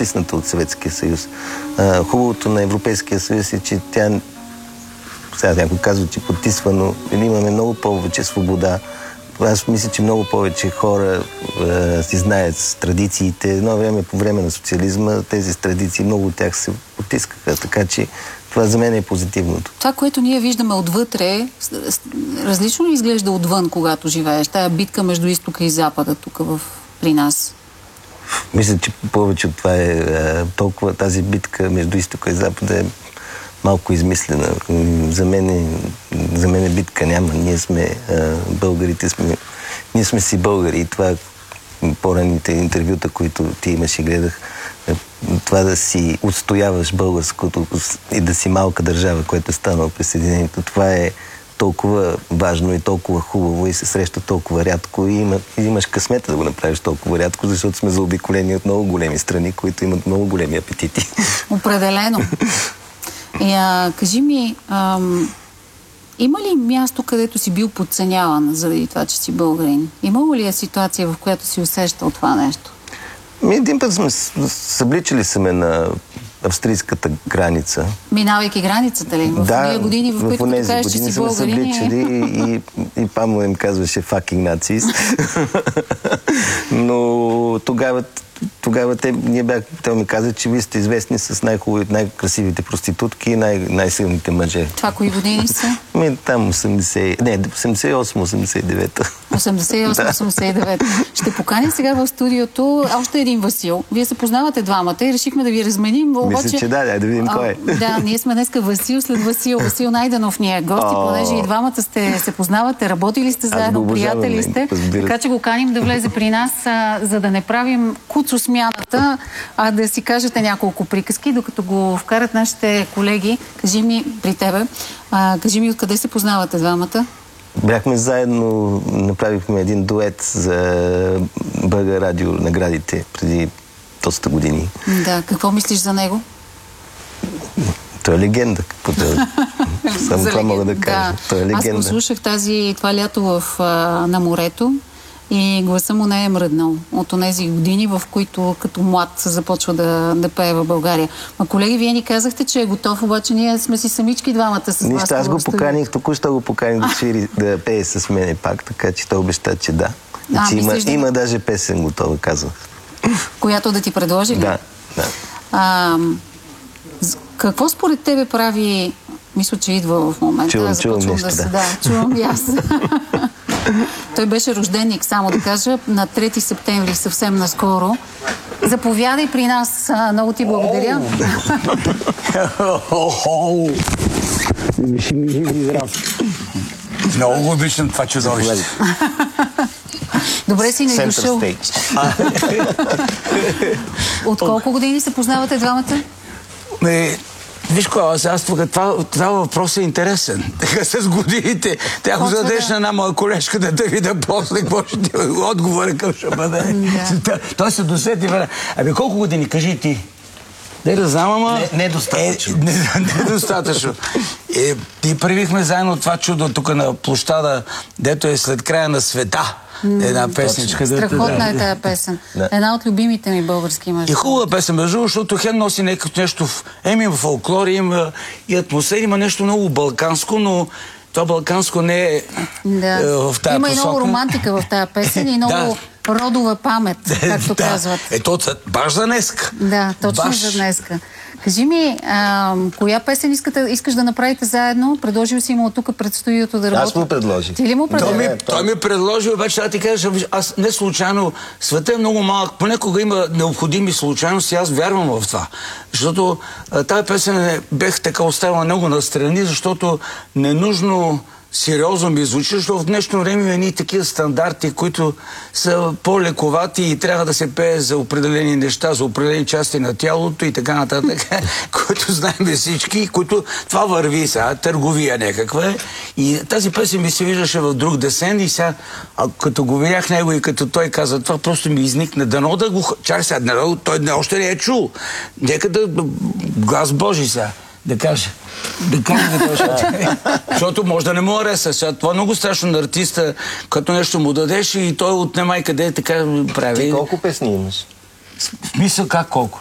потисната от Съветския съюз. Хубавото на Европейския съюз е, че тя, сега някой казва, че потисва, но имаме много повече свобода. Аз мисля, че много повече хора си знаят с традициите. Едно време, по време на социализма, тези традиции, много от тях се потискаха, така че това за мен е позитивното. Това, което ние виждаме отвътре, различно ли изглежда отвън, когато живееш? Тая битка между изтока и запада тук при нас? Мисля, че повече от това е толкова тази битка между изтока и запада е малко измислена. За мен битка няма. Ние сме българите, ние сме си българи и това по-ранните интервюта, които ти имаш и гледах, това да си отстояваш българското и да си малка държава, което е станало присъединението, това е толкова важно и толкова хубаво и се среща толкова рядко и имаш късмета да го направиш толкова рядко, защото сме заобиколени от много големи страни, които имат много големи апетити. Определено. Кажи ми, има ли място, където си бил подценяван заради това, че си българин? Имало ли е ситуация, в която си усещал това нещо? Един път сме събличали сме на австрийската граница. Минавайки границата ли? В тези години, в които ти кажеш, че си българин? И Памо им казваше fucking нацист. Но тогава той ми каза, че вие сте известни с най-красивите проститутки и най-силните мъже. Това кои години са? Там 88-89. 88-89. Ще поканя сега в студиото още един Васил. Вие се познавате двамата и решихме да ви разменим. Мисля, че да видим кой е. Да, ние сме днеска Васил след Васил. Васил Найденов ни е гост и понеже и двамата се познавате, работили сте заедно, приятели сте. Така че го каним да влезе при нас, за да не правим куцо смяната, а да си кажете няколко приказки, докато го вкарат нашите колеги. Кажи ми, при тебе, кажи ми откъде се познавате двамата? Бяхме заедно, направихме един дует за БГ Радио наградите преди доста години. Да, какво мислиш за него? Той е легенда. Само това мога да кажа. Да. Той е легенда. Аз го слушах това лято на морето и гласа му не е мръднал от онези години, в които като млад започва да пее в България. Колеги, вие ни казахте, че е готов, обаче ние сме си самички двамата с вас. Аз го поканих, току-що го поканих да свири, да пее с мене пак, така че той обеща, че да. Има даже песен готова, казвах. Която да ти предложи ли? Да. Какво според тебе прави... Мисля, че идва в момента. Чувам нещо, да. Чувам и аз. Той беше рожденик, само да кажа, на 3 септември, съвсем наскоро. Заповядай при нас. Много ти благодаря. Много обичам това чудовище. Добре си не дошъл. От колко години се познавате двамата? Виж кога, аз тук, това въпрос е интересен. Така с годините. Тя го зададеш на една моя колежка да видя после какво ще ти отговори към ще бъде. Той се досети време. Колко години? Кажи ти. Да знам, ама... Недостатъчно. Недостатъчно. И правихме заедно това чудо тук на площада, дето е след края на света. Една песничка. Страхотна е тая песен. Една от любимите ми български мъже. И хубава песен, защото хем носи нещо в фолклор, има и атмосфера, има нещо много балканско, но това балканско не е в тая посока. Има и много романтика в тая песен и много родова памет, както казват. Ето, баш за днеска. Да, точно за днеска. Кажи ми, коя песен искаш да направите заедно? Предложил си му от тук пред студиото да работи? Аз му предложих. Ти ли му предложи? Той ми предложи, обаче да ти кажа, аз не случайно, света е много малък, понекога има необходими случайности, аз вярвам в това. Защото тази песен бех така оставила много настрани, защото ненужно сериозно ми звучи, защото в днешно време има едни такива стандарти, които са по-лековати и трябва да се пее за определени неща, за определени части на тялото и така нататък, които знаем всички, които това върви сега, търговия някаква е. И тази песен ми се виждаше в друг десен и сега, като го видях него и като той каза това, просто ми изникна дано да го... Чакай сега, той още не е чул. Нека да... Глас Божи сега. Да кажа. Защото може да не му хареса. Това е много страшно на артиста, като нещо му дадеш и той отнема и къде така прави. Ти колко песни имаш? В смисъл как колко?